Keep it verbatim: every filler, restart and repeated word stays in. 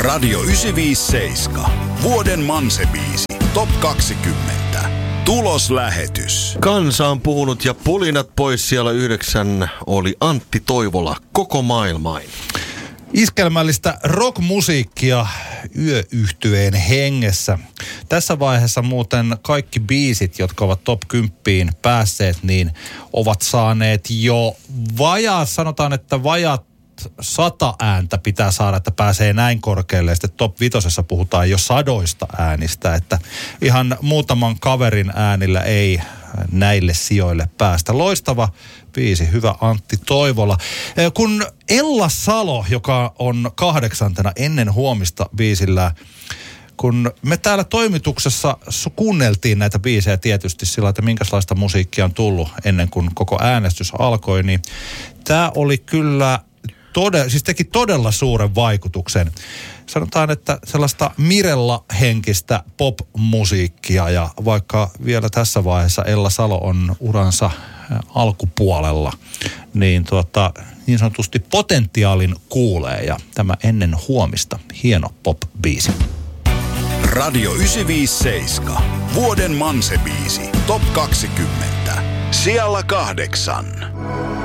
Radio yhdeksänsataaviisikymmentäseitsemän. Vuoden Manse-biisi. Top kaksikymmentä. Tuloslähetys. Kansa on puhunut ja pulinat pois siellä yhdeksän oli Antti Toivola, Koko maailmain. Iskelmällistä rockmusiikkia yöyhtyeen hengessä. Tässä vaiheessa muuten kaikki biisit, jotka ovat top kymmenen päässeet, niin ovat saaneet jo vajaat, sanotaan, että vajat sata ääntä pitää saada, että pääsee näin korkealle. Sitten top vitosessa puhutaan jo sadoista äänistä, että ihan muutaman kaverin äänillä ei näille sijoille päästä. Loistava biisi, hyvä Antti Toivola. Kun Ella Salo, joka on kahdeksantena ennen huomista biisillä, kun me täällä toimituksessa kuunneltiin näitä biisejä tietysti sillä, että minkälaista musiikkia on tullut ennen kuin koko äänestys alkoi, niin tämä oli kyllä Todella, siis teki todella suuren vaikutuksen. Sanotaan, että sellaista Mirella-henkistä pop-musiikkia, ja vaikka vielä tässä vaiheessa Ella Salo on uransa alkupuolella, niin tuota, niin sanotusti potentiaalin kuulee, ja tämä ennen huomista hieno pop-biisi. Radio yhdeksänsataaviisikymmentäseitsemän. Vuoden Manse-biisi. Top kaksikymmentä. Siellä kahdeksan.